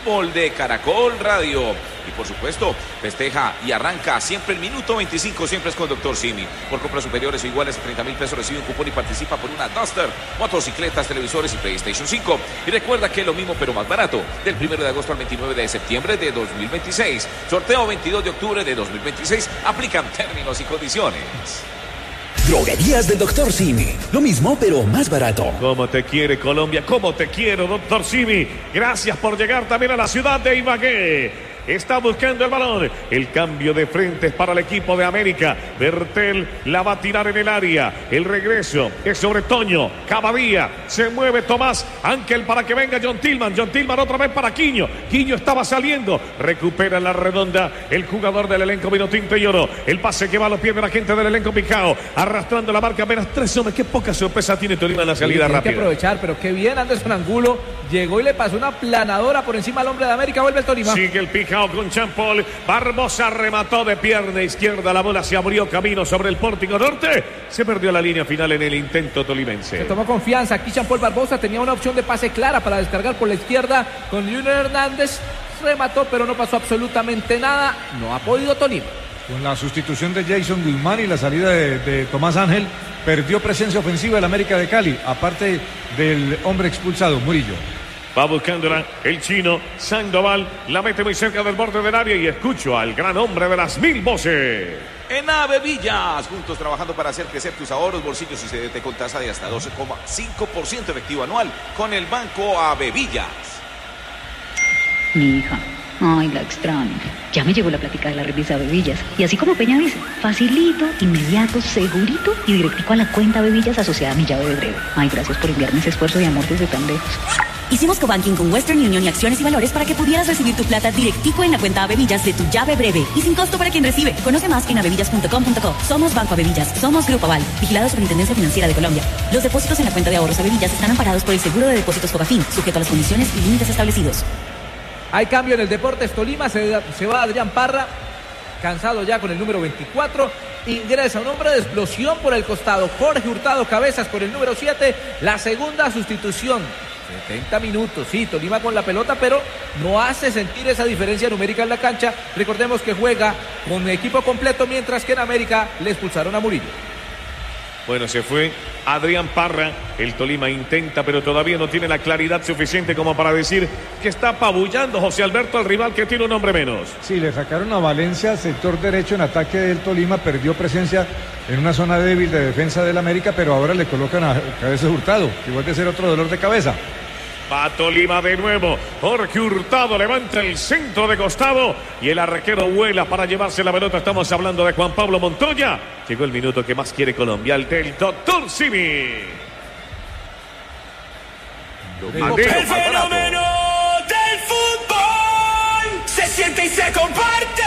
fútbol de Caracol Radio. Y por supuesto, festeja y arranca siempre el minuto 25, siempre es con Dr. Simi. Por compras superiores o iguales a 30.000 pesos recibe un cupón y participa por una Duster, motocicletas, televisores y PlayStation 5. Y recuerda que es lo mismo pero más barato, del 1 de agosto al 29 de septiembre de 2026. Sorteo 22 de octubre de 2026. Aplican términos y condiciones. Droguerías del Dr. Simi. Lo mismo, pero más barato. ¿Cómo te quiere Colombia? ¿Cómo te quiero, Dr. Simi? Gracias por llegar también a la ciudad de Ibagué. Está buscando el balón. El cambio de frentes para el equipo de América. Bertel la va a tirar en el área. El regreso es sobre Toño. Cavadía. Se mueve Tomás Ángel para que venga John Tillman. John Tillman otra vez para Quiño. Quiño estaba saliendo. Recupera la redonda el jugador del elenco Vinotinto y Oro. El pase que va a los pies de la gente del elenco Picao. Arrastrando la marca apenas 3 hombres. Qué poca sorpresa tiene Tolima en la salida rápida. Hay que aprovechar, pero qué bien Anderson Angulo. Llegó y le pasó una planadora por encima al hombre de América. Vuelve el Tolima. Sigue el Picao con Champol. Barbosa remató de pierna izquierda. La bola se abrió camino sobre el pórtico norte. Se perdió la línea final en el intento tolimense. Se tomó confianza. Aquí Champol Barbosa tenía una opción de pase clara para descargar por la izquierda con Junior Hernández. Remató, pero no pasó absolutamente nada. No ha podido Tolima. Con la sustitución de Jason Guzmán y la salida de Tomás Ángel, perdió presencia ofensiva el América de Cali, aparte del hombre expulsado, Murillo. Va buscándola el chino Sandoval, la mete muy cerca del borde del área y escucho al gran hombre de las 1000 voces. En Avevillas, juntos trabajando para hacer crecer tus ahorros, bolsillos y CDT con tasa de hasta 12,5% efectivo anual con el Banco Avevillas. Mi hija, ay, la extraño. Ya me llegó la plática de la revista Avevillas. Y así como Peña dice, facilito, inmediato, segurito y directico a la cuenta Avevillas asociada a mi llave de breve. Ay, gracias por enviarme ese esfuerzo de amor desde tan lejos. Hicimos cobanking con Western Union y Acciones y Valores para que pudieras recibir tu plata directico en la cuenta Avevillas de tu llave breve y sin costo para quien recibe. Conoce más en avevillas.com.co. Somos Banco Avevillas, somos Grupo Aval, vigilado Superintendencia Financiera de Colombia. Los depósitos en la cuenta de ahorros Avevillas están amparados por el Seguro de Depósitos Fogafín, sujeto a las condiciones y límites establecidos. Hay cambio en el Deportes Tolima, se va Adrián Parra, cansado ya con el número 24. Ingresa un hombre de explosión por el costado, Jorge Hurtado Cabezas por el número 7, la segunda sustitución. 70 minutos, sí, Tolima con la pelota, pero no hace sentir esa diferencia numérica en la cancha. Recordemos que juega con equipo completo, mientras que en América le expulsaron a Murillo. Bueno, se fue Adrián Parra. El Tolima intenta, pero todavía no tiene la claridad suficiente como para decir que está apabullando José Alberto al rival que tiene un hombre menos. Sí, le sacaron a Valencia, sector derecho en ataque del Tolima, perdió presencia en una zona débil de defensa del América, pero ahora le colocan a Cabezas Hurtado, que vuelve a ser otro dolor de cabeza. Va Tolima de nuevo. Jorge Hurtado levanta el centro de costado y el arquero vuela para llevarse la pelota. Estamos hablando de Juan Pablo Montoya. Llegó el minuto que más quiere Colombia, el del Dr. Simi. El fenómeno del fútbol se siente y se comparte.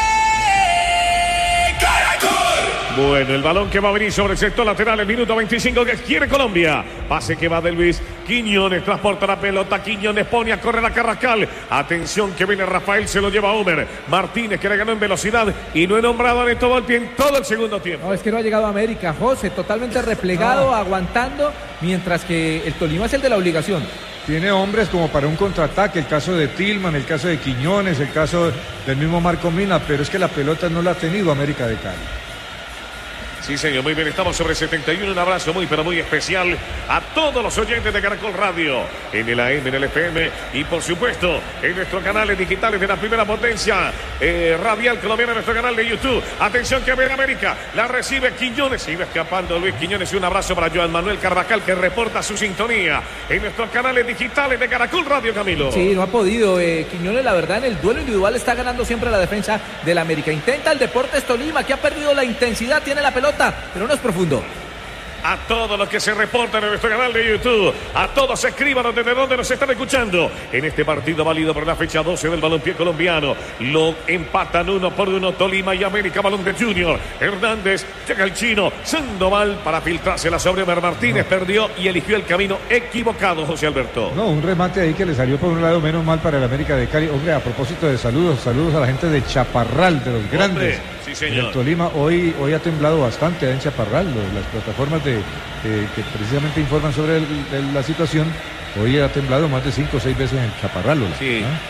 Caracol. Bueno, el balón que va a venir sobre el sector lateral, el minuto 25 que quiere Colombia. Pase que va de Luis. Quiñones transporta la pelota. Quiñones pone a correr a Carrascal. Atención que viene Rafael, se lo lleva a Homer. Martínez que le ganó en velocidad y no he nombrado en todo el segundo tiempo. No, es que no ha llegado a América, José, totalmente replegado, aguantando, mientras que el Tolima es el de la obligación. Tiene hombres como para un contraataque, el caso de Tillman, el caso de Quiñones, el caso del mismo Marco Mina, pero es que la pelota no la ha tenido América de Cali. Sí, señor, muy bien, estamos sobre 71. Un abrazo muy, pero muy especial a todos los oyentes de Caracol Radio, en el AM, en el FM y, por supuesto, en nuestros canales digitales de la primera potencia radial colombiana, en nuestro canal de YouTube. Atención que viene América, la recibe Quiñones, iba escapando Luis Quiñones y un abrazo para Joan Manuel Carvajal que reporta su sintonía en nuestros canales digitales de Caracol Radio, Camilo. Sí, no ha podido, Quiñones, la verdad, en el duelo individual está ganando siempre la defensa del América. Intenta el Deportes Tolima, que ha perdido la intensidad, tiene la pelota, pero no es profundo. A todos los que se reportan en nuestro canal de YouTube, a todos escríbanos desde donde nos están escuchando en este partido válido por la fecha 12 del balompié colombiano. Lo empatan 1-1 Tolima y América, balón de Junior Hernández, llega el chino Sandoval para filtrársela sobre Omer Martínez, perdió y eligió el camino equivocado, José Alberto. No, un remate ahí que le salió por un lado menos mal para el América de Cali. Hombre, a propósito de saludos a la gente de Chaparral, de los grandes. Sí, señor. El Tolima hoy ha temblado bastante en Chaparral. Las plataformas que precisamente informan sobre la situación, hoy ha temblado más de 5 o 6 veces en Chaparral. Sí.